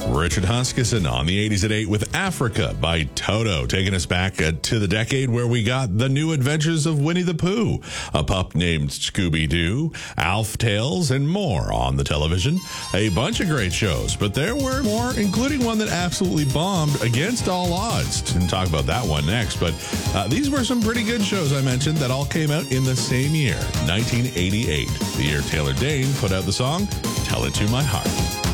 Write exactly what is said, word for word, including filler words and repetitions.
Richard Huskisson on the eighties at eight with Africa by Toto, taking us back uh, to the decade where we got The New Adventures of Winnie the Pooh, a pup named Scooby-Doo, Alf Tales, and more on the television. A bunch of great shows, but there were more, including one that absolutely bombed against all odds. And talk about that one next, but uh, these were some pretty good shows I mentioned that all came out in the same year, nineteen eighty-eight, the year Taylor Dayne put out the song Tell It to My Heart.